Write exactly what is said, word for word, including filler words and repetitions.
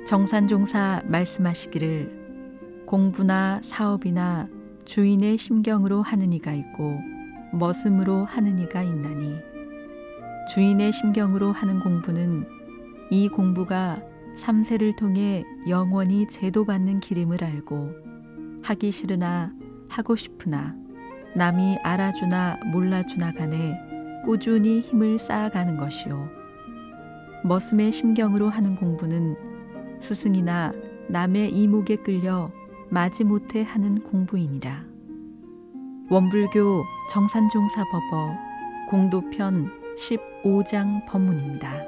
정산종사 말씀하시기를 공부나 사업이나 주인의 심경으로 하는 이가 있고 머슴으로 하는 이가 있나니 주인의 심경으로 하는 공부는 이 공부가 삼세를 통해 영원히 제도받는 길임을 알고 하기 싫으나 하고 싶으나 남이 알아주나 몰라주나 간에 꾸준히 힘을 쌓아가는 것이요. 머슴의 심경으로 하는 공부는 스승이나 남의 이목에 끌려 마지못해 하는 공부이니라. 원불교 정산종사법어 공도편 십오 장 법문입니다.